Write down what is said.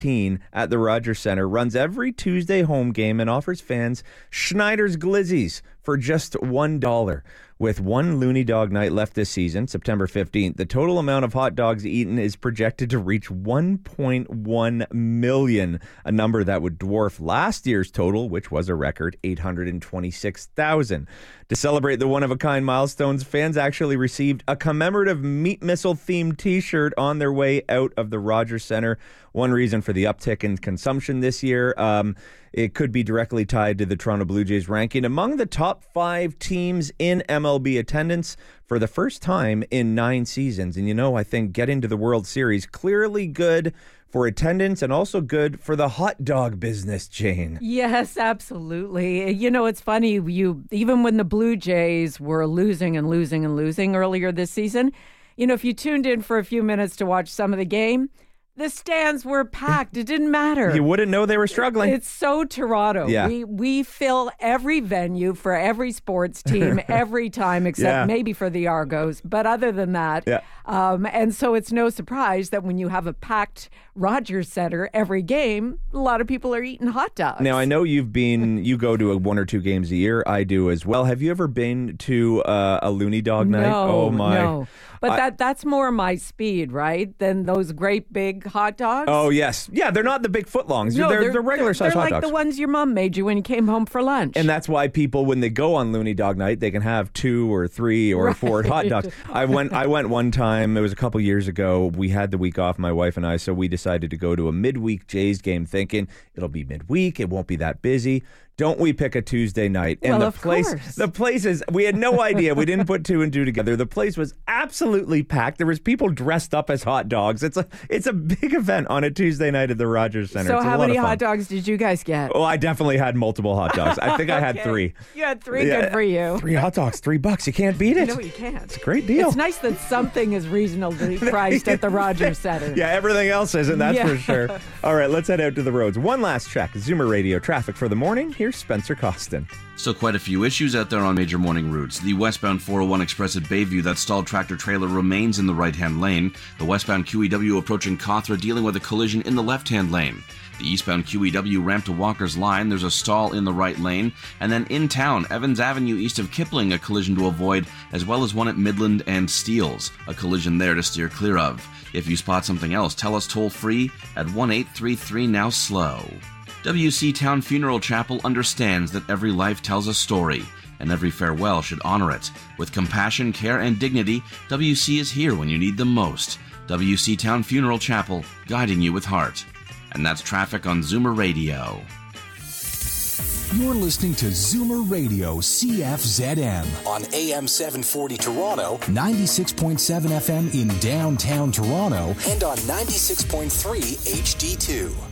at the Rogers Centre runs every Tuesday home game and offers fans Schneider's Glizzies for just $1. With one Looney Dog night left this season, September 15th, the total amount of hot dogs eaten is projected to reach 1.1 million, a number that would dwarf last year's total, which was a record 826,000. To celebrate the one-of-a-kind milestones, fans actually received a commemorative Meat Missile-themed T-shirt on their way out of the Rogers Centre. One reason for the uptick in consumption this year, it could be directly tied to the Toronto Blue Jays ranking among the top 5 teams in MLB attendance for the first time in 9 seasons. And, I think getting to the World Series, clearly good for attendance and also good for the hot dog business, Jane. Yes, absolutely. It's funny, even when the Blue Jays were losing earlier this season, if you tuned in for a few minutes to watch some of the game, the stands were packed. It didn't matter. You wouldn't know they were struggling. It's so Toronto. Yeah. We fill every venue for every sports team every time, except maybe for the Argos. But other than that, and so it's no surprise that when you have a packed Rogers Centre every game, a lot of people are eating hot dogs. Now, I know you go to 1 or 2 games a year. I do as well. Have you ever been to a Looney Dog night? No. But that's more my speed, right? Than those great big hot dogs. Oh, yes. Yeah, they're not the big footlongs. No, they're regular size hot dogs. They're like the ones your mom made you when you came home for lunch. And that's why people, when they go on Looney Dog night, they can have 2 or 3 or 4 hot dogs. I went one time. It was a couple years ago. We had the week off, my wife and I, so we decided to go to a midweek Jays game thinking it'll be midweek. It won't be that busy. Don't we pick a Tuesday night? And of course. The place is, we had no idea. We didn't put 2 and 2 together. The place was absolutely packed. There was people dressed up as hot dogs. It's a big event on a Tuesday night at the Rogers Centre. So how many hot dogs did you guys get? Oh, I definitely had multiple hot dogs. I think I had 3. You had 3, good for you. 3 hot dogs, $3. You can't beat it. No, you can't. It's a great deal. It's nice that something is reasonably priced at the Rogers Centre. Yeah, everything else isn't, that's for sure. All right, let's head out to the roads. One last check. Zoomer Radio traffic for the morning. Here's Spencer Costin. Still quite a few issues out there on major morning routes. The westbound 401 Express at Bayview, that stalled tractor-trailer remains in the right-hand lane. The westbound QEW approaching Cawthra dealing with a collision in the left-hand lane. The eastbound QEW ramp to Walker's Line, there's a stall in the right lane. And then in town, Evans Avenue east of Kipling, a collision to avoid, as well as one at Midland and Steeles, a collision there to steer clear of. If you spot something else, tell us toll-free at 1-833-NOW-SLOW. WC Town Funeral Chapel understands that every life tells a story, and every farewell should honor it. With compassion, care, and dignity, WC is here when you need them most. WC Town Funeral Chapel, guiding you with heart. And that's traffic on Zoomer Radio. You're listening to Zoomer Radio CFZM on AM 740 Toronto, 96.7 FM in downtown Toronto, and on 96.3 HD2.